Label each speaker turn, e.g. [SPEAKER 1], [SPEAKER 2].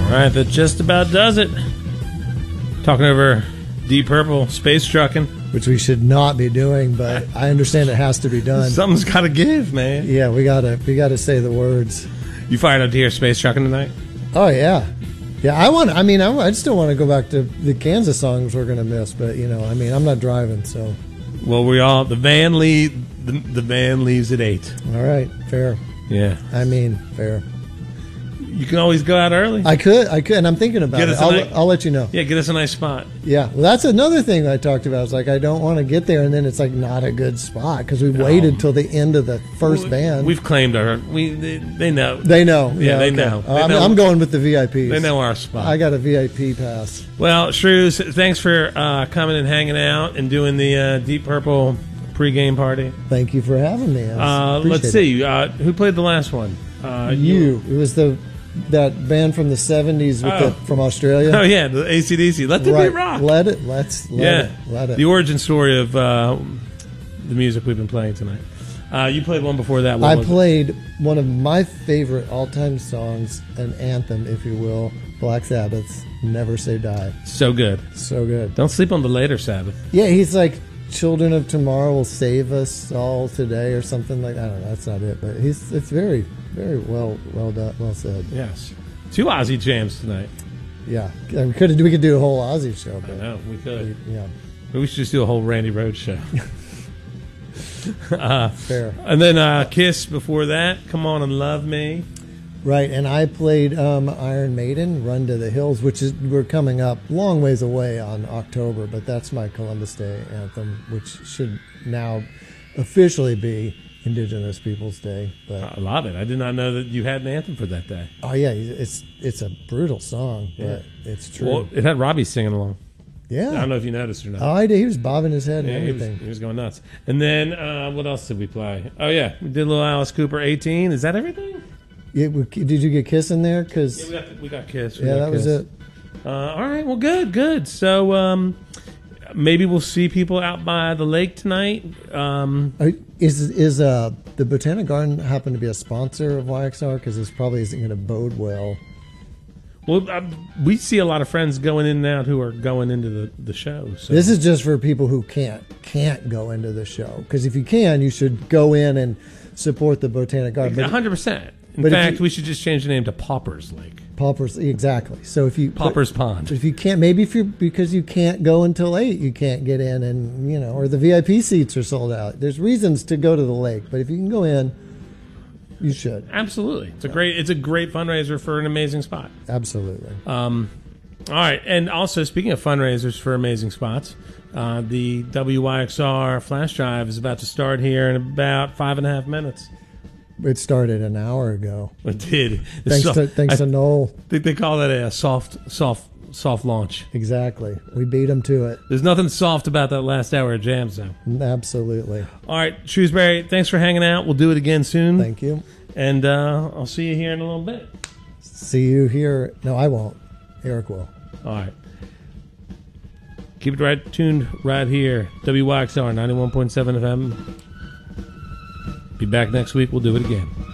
[SPEAKER 1] All right, that just about does it. Talking over Deep Purple, Space Truckin'.
[SPEAKER 2] Which we should not be doing, but I understand it has to be done.
[SPEAKER 1] Something's got to give, man.
[SPEAKER 2] Yeah, we gotta say the words.
[SPEAKER 1] You fired up to hear Space Truckin' tonight?
[SPEAKER 2] Oh yeah, yeah. I still want to go back to the Kansas songs we're gonna miss, but I'm not driving, so.
[SPEAKER 1] Well, the van leaves at 8.
[SPEAKER 2] All right, fair.
[SPEAKER 1] Yeah.
[SPEAKER 2] Fair.
[SPEAKER 1] You can always go out early.
[SPEAKER 2] I could, and I'm thinking about it. I'll let you know.
[SPEAKER 1] Yeah, get us a nice spot.
[SPEAKER 2] Yeah, well, that's another thing I talked about. It's like I don't want to get there, and then it's like not a good spot because we waited till the end of the first band.
[SPEAKER 1] We've claimed they know.
[SPEAKER 2] They know.
[SPEAKER 1] Yeah, they know.
[SPEAKER 2] I'm going with the VIPs.
[SPEAKER 1] They know our spot.
[SPEAKER 2] I got a VIP pass.
[SPEAKER 1] Well, Shrews, thanks for coming and hanging out and doing the Deep Purple pregame party.
[SPEAKER 2] Thank you for having me.
[SPEAKER 1] Let's see. Who played the last one?
[SPEAKER 2] It was that band from the 70s from Australia.
[SPEAKER 1] Oh, yeah, the AC/DC. Let the beat rock.
[SPEAKER 2] Let it.
[SPEAKER 1] The origin story of the music we've been playing tonight. You played one before that.
[SPEAKER 2] I played one of my favorite all-time songs, an anthem, if you will, Black Sabbath's Never Say Die.
[SPEAKER 1] So good.
[SPEAKER 2] So good.
[SPEAKER 1] Don't sleep on the later Sabbath.
[SPEAKER 2] Yeah, he's like, children of tomorrow will save us all today or something like that. I don't know, that's not it, but it's very, very well done, well said.
[SPEAKER 1] Yes. 2 Ozzy jams tonight.
[SPEAKER 2] Yeah. We could do a whole Ozzy show.
[SPEAKER 1] I know, we could.
[SPEAKER 2] Yeah.
[SPEAKER 1] We should just do a whole Randy Rhoads show.
[SPEAKER 2] Fair.
[SPEAKER 1] And then Kiss before that, Come On and Love Me.
[SPEAKER 2] Right, and I played Iron Maiden, Run to the Hills, we're coming up long ways away on October, but that's my Columbus Day anthem, which should now officially be Indigenous Peoples Day. But
[SPEAKER 1] I love it. I did not know that you had an anthem for that day.
[SPEAKER 2] Oh yeah, it's a brutal song, but it's true.
[SPEAKER 1] Well, it had Robbie singing along.
[SPEAKER 2] Yeah.
[SPEAKER 1] I don't know if you noticed or not.
[SPEAKER 2] Oh, I did. He was bobbing his head and everything.
[SPEAKER 1] He was going nuts. And then what else did we play? Oh yeah, we did a little Alice Cooper 18. Is that everything?
[SPEAKER 2] Did you get Kiss in there? Cause
[SPEAKER 1] we got Kiss.
[SPEAKER 2] That was it.
[SPEAKER 1] All right. Well, good. So maybe we'll see people out by the lake tonight.
[SPEAKER 2] Is the Botanic Garden happen to be a sponsor of YXR? Because this probably isn't going to bode well.
[SPEAKER 1] Well, we see a lot of friends going in and out who are going into the show. So.
[SPEAKER 2] This is just for people who can't go into the show. Because if you can, you should go in and support the Botanic Garden.
[SPEAKER 1] 100%. In fact, we should just change the name to Pauper's Lake.
[SPEAKER 2] Pauper's, exactly. So if you
[SPEAKER 1] Pauper's Pond.
[SPEAKER 2] If you can't, maybe because you can't go until 8, you can't get in, and or the VIP seats are sold out. There's reasons to go to the lake, but if you can go in, you should.
[SPEAKER 1] Absolutely, it's a great fundraiser for an amazing spot.
[SPEAKER 2] Absolutely.
[SPEAKER 1] All right, and also speaking of fundraisers for amazing spots, the WYXR flash drive is about to start here in about 5.5 minutes.
[SPEAKER 2] It started an hour ago.
[SPEAKER 1] It did.
[SPEAKER 2] Thanks to Noel.
[SPEAKER 1] I think they call that a soft launch.
[SPEAKER 2] Exactly. We beat them to it.
[SPEAKER 1] There's nothing soft about that last hour of jams, though.
[SPEAKER 2] Absolutely.
[SPEAKER 1] All right, Shrewsbury, thanks for hanging out. We'll do it again soon.
[SPEAKER 2] Thank you.
[SPEAKER 1] And I'll see you here in a little bit.
[SPEAKER 2] See you here. No, I won't. Eric will.
[SPEAKER 1] All right. Keep it tuned right here. WYXR 91.7 FM. Be back next week. We'll do it again.